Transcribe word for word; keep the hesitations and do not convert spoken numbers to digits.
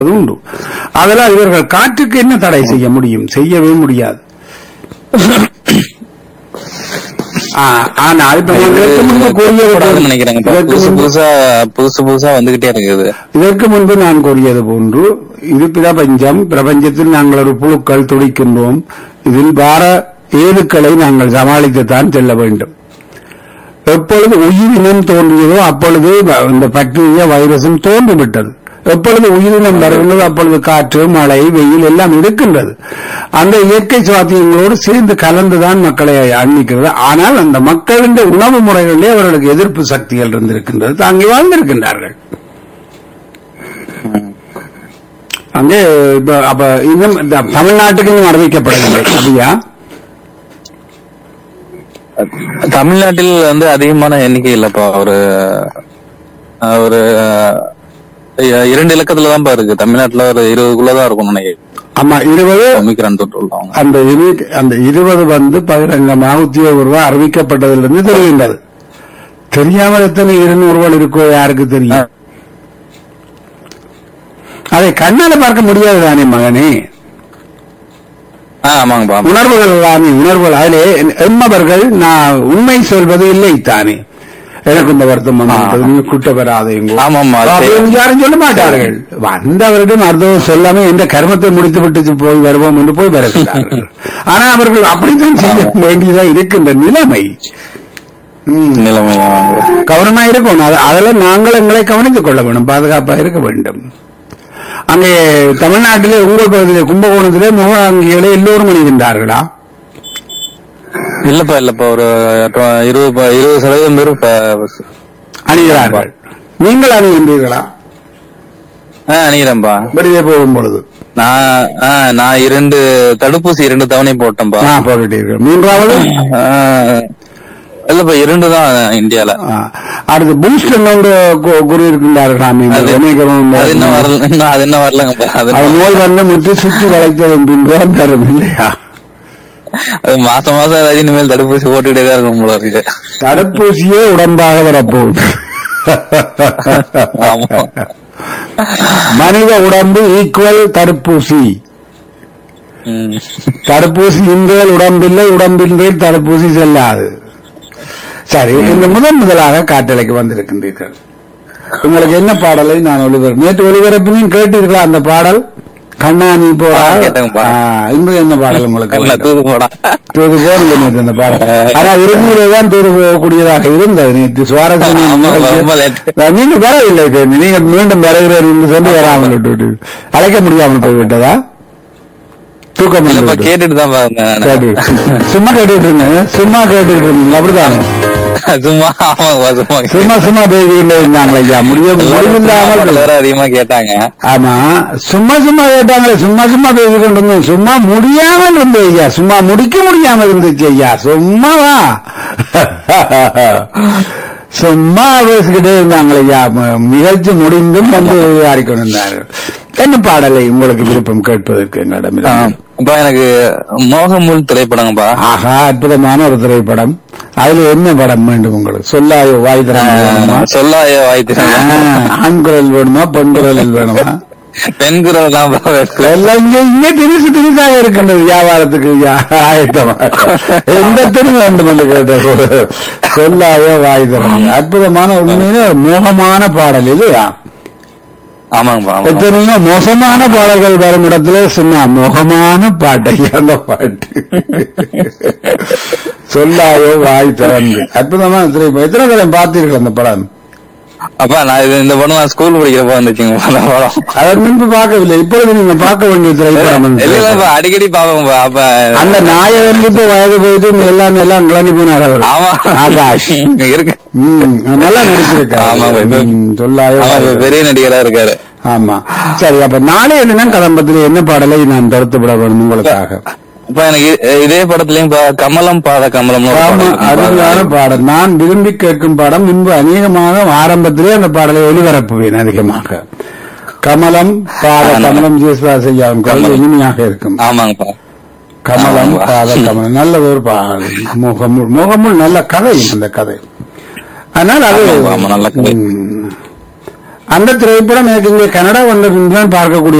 உண்டு. அதனால் இவர்கள் காற்றுக்கு என்ன தடை செய்ய முடியும்? செய்யவே முடியாது. ஆனால் இப்ப இதற்கு முன்பு கூறியது நினைக்கிறேன், புதுசு புதுசா புதுசு புதுசா வந்துகிட்டே இருக்குது. இதற்கு முன்பு நான் கூறியது போன்று இது பிரபஞ்சம். பிரபஞ்சத்தில் நாங்கள் ஒரு புழுக்கள் துடிக்கின்றோம். இதில் வார ஏதுக்களை நாங்கள் சமாளித்துத்தான் செல்ல வேண்டும். எப்பொழுது உயிரினம் தோன்றியதோ அப்பொழுது இந்த பாக்டீரியா வைரஸும் தோன்றிவிட்டது. எப்பொழுது உயிரினம் வருகின்றது அப்பொழுது காற்று, மழை, வெயில் எல்லாம் இருக்கின்றது. அந்த இயற்கை சுவாத்தியங்களோடு சேர்ந்து கலந்துதான் மக்களை அண்மிக்கிறது. ஆனால் அந்த மக்களின் உணவு முறைகளிலே அவர்களுக்கு எதிர்ப்பு சக்திகள் இருந்திருக்கின்றது. தாங்கி வாழ்ந்திருக்கின்றார்கள். அங்கே அப்ப இன்னும் தமிழ்நாட்டுக்கு இன்னும் அறிவிக்கப்படவில்லை அப்படியா? தமிழ்நாட்டில் வந்து அதிகமான எண்ணிக்கை இல்லப்பா. ஒரு ஒரு இரண்டு இலக்கத்துலதான் இருக்கு. தமிழ்நாட்டுல ஒரு இருபதுக்குள்ளதான் இருக்கும் நினைக்கிறேன். ஆமா, இருபது ஒமிக்ரான் தொற்று. அந்த அந்த இருபது வந்து பகிரங்கமாக உத்தியோகபூர்வ அறிவிக்கப்பட்டதிலிருந்து தெரிகின்றது. தெரியாமல் எத்தனை இருநூறுகள் இருக்கோ யாருக்கு தெரியும்? அதை கண்ணால பார்க்க முடியாது தானே மகனே. உணர்வுகள் தானே, உணர்வுகள். அதிலே எம்மவர்கள் நான் உண்மை சொல்வது இல்லை தானே. எனக்கு இந்த வருத்தம் குட்ட வராதையும் யாரும் சொல்ல மாட்டார்கள். வந்தவரிடம் அர்த்தம் சொல்லாம எந்த கர்மத்தை முடித்து விட்டு போய் வருவோம் என்று போய் வருகிறார்கள். ஆனா அவர்கள் அப்படித்தான் செய்ய வேண்டியதா இருக்கின்ற நிலைமை. நிலைமை கவனமா இருக்கணும். அதெல்லாம் நாங்கள் எங்களை கவனித்துக் கொள்ள வேண்டும், பாதுகாப்பா இருக்க வேண்டும். அங்கே தமிழ்நாட்டிலே உங்கள் பகுதியிலே கும்பகோணத்திலே முகாங்கிகளை எல்லோரும் அணிகின்றார்களா? இல்லப்பா இல்லப்பா ஒரு இருபது இருபது சதவீதம் பேர் அணிகிறார்கள். நீங்கள் அணிகின்றீர்களா? அணிகிறேன்பா. வெளியே போகும் பொழுது நான் நான் இரண்டு தடுப்பூசி இரண்டு தவணை போட்டேன்பா. போட்டுட்டீர்கள். மூன்றாவது இல்லப்பா இரண்டு தான் இந்தியால. அடுத்து பூஸ்ட் கூறி இருக்கின்றார்கள். அது என்ன வரலங்கப்பா. அது நோய் வந்து முற்றி சுற்றி வளைத்தது தரும் இல்லையா? அது மாசம் மாசம் ரஜினி மேல் தடுப்பூசி போட்டுக்கிட்டே தான் இருக்கும் போல இருக்கு. தடுப்பூசியே உடம்பாக வரப்போகுது. மனித உடம்பு ஈக்குவல் தடுப்பூசி. தடுப்பூசி இன்றேல் உடம்பில்லை, உடம்பின்றேல் தடுப்பூசி செல்லாது. சரி, இந்த முதன் முதலாக காட்டலைக்கு வந்திருக்கின்றீர்கள். உங்களுக்கு என்ன பாடலை நான் ஒளிபரப்பு நேற்று ஒளிபரப்பினையும் கேட்டீர்களா? அந்த பாடல் கண்ணாணி போடா இன்று என்ன பாடல் உங்களுக்கு? தூது போடா தூது போடல நேற்று அந்த பாடல். ஆனா இருநூறுதான் தூது போகக்கூடியதாக இருந்தது நேற்று. சுவாரஸ்யம் நீங்க வரவில்லை. நீங்க மீண்டும் வருகிறேன் என்று சொல்லி வராமல் விட்டு அழைக்க முடியாமல் போய்விட்டதா? தூக்கம் கேட்டுட்டு தான் சும்மா கேட்டுட்டு இருந்தேன். சும்மா கேட்டுட்டு இருந்தீங்க அப்படிதான். சும்மா சும்மா சும்மா பேசிக்கிட்டே இருந்தாங்க ஐயா. முடிய முடிவில்லாமல் அதிகமா கேட்டாங்க. ஆமா, சும்மா சும்மா கேட்டாங்களே. சும்மா சும்மா பேசிக்கிட்டு இருந்தோம். சும்மா முடியாமல் இருந்தது ஐயா. சும்மா முடிக்க முடியாமல் இருந்துச்சு ஐயா. சும்மாவா சும்மா பேசிக்கிட்டே இருந்தாங்களே ஐயா. நிகழ்ச்சி முடிந்தும் வந்து ஆடிக்கொண்டிருந்தார்கள். என்ன பாடலை உங்களுக்கு விருப்பம் கேட்பதற்கு என்னிடம்? எனக்கு மோகமுல் திரைப்படங்கப்பா. ஆஹா, அற்புதமான ஒரு திரைப்படம். அதுல என்ன படம் வேண்டும் உங்களுக்கு? சொல்லாயோ வாய் திறமா? சொல்லாயோ வாய் திறமா? ஆண் குரல் வேணுமா, பெண் குரல் வேணுமா? பெண் குரல் தான் எல்லாம் இங்க இங்கே திரிசு திரிசாக இருக்கின்றது. வியாபாரத்துக்கு ஆயத்தமா எந்த திரு வேண்டும் என்று கேட்ட சொல்லாயோ வாய் திறமா. அற்புதமான உண்மையில மோகமான பாடல் இல்லையா? ஆமாங்கப்பா. எத்தனையோ மோசமான பாடல்கள் வரும் இடத்துல சொன்னா மோகமான பாட்டை அந்த பாட்டு சொல்லாயோ வாய் திறந்து. அற்புதமான திரைப்படம். எத்தனை பேரும் பார்த்தீர்கள் அந்த படம்? அப்பா நான் இது இந்த படம் நான் ஸ்கூல் படிக்கிறப்ப வந்துச்சுங்க படம். அதன் முன்பு பார்க்கவில்லை. இப்பொழுது நீங்க பார்க்க வேண்டிய திரைப்படம். அடிக்கடி பாப்போம். அப்ப அந்த நாயகன் இப்ப வயது போயிட்டு எல்லாம் எல்லாம் கிளம்பி போனார். ஆமா, ஆகாஷ் இருக்கு. நல்லா நடிச்சிருக்காரு. ஆமா, சொல்லாயோ பெரிய நடிகரா இருக்காரு. ஆமா, சரி. அப்ப நாளை என்ன கதம்பத்தில் என்ன பாடலை நான் தடுத்துவிட வேணும் உங்களுக்காக? இப்ப எனக்கு இதே படத்துலயும் கமலம் பாட கமலம் அருமையான பாடல். நான் விரும்பி கேட்கும் பாடம். முன்பு அநேகமாக ஆரம்பத்திலே அந்த பாடலை ஒளிபரப்புவேன் அதிகமாக. கமலம் பாட கமலம் ஜேசுதாஸ் ஐயாவின் குரல் இனிமையாக இருக்கும். ஆமாங்கப்பா. கமலம் பாத கமலம் நல்ல ஒரு பாடல். முகமுள் முகமுள் நல்ல கதை. அந்த கதை அதனால் அது நல்ல கதை. அந்த திரைப்படம் எனக்கு இங்கே கனடா வந்த பின்பு தான் பார்க்கக்கூடிய